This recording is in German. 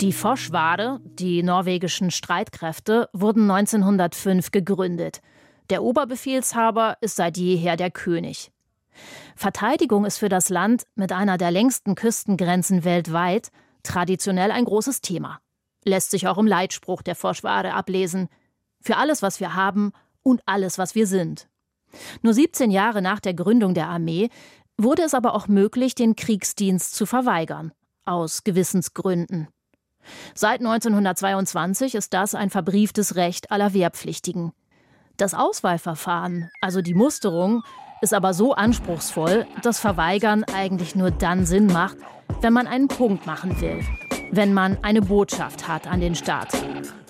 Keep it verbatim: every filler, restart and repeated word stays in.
Die Forsvaret, die norwegischen Streitkräfte, wurden neunzehnhundertfünf gegründet. Der Oberbefehlshaber ist seit jeher der König. Verteidigung ist für das Land mit einer der längsten Küstengrenzen weltweit traditionell ein großes Thema. Lässt sich auch im Leitspruch der Forsvaret ablesen: Für alles, was wir haben und alles, was wir sind. Nur siebzehn Jahre nach der Gründung der Armee wurde es aber auch möglich, den Kriegsdienst zu verweigern. Aus Gewissensgründen. Seit neunzehnhundertzweiundzwanzig ist das ein verbrieftes Recht aller Wehrpflichtigen. Das Auswahlverfahren, also die Musterung, ist aber so anspruchsvoll, dass Verweigern eigentlich nur dann Sinn macht, wenn man einen Punkt machen will, wenn man eine Botschaft hat an den Staat.